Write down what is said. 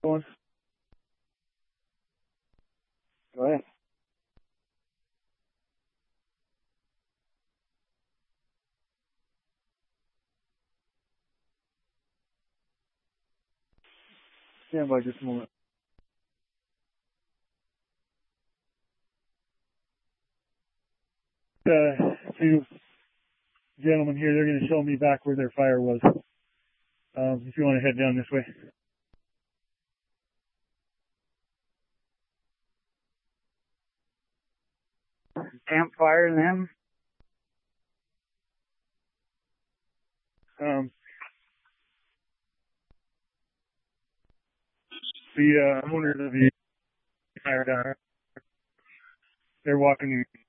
going? Go ahead. Stand by just a moment. Two gentlemen here, they're going to show me back where their fire was. If you want to head down this way. Campfire then? The owners of the fire down, they're walking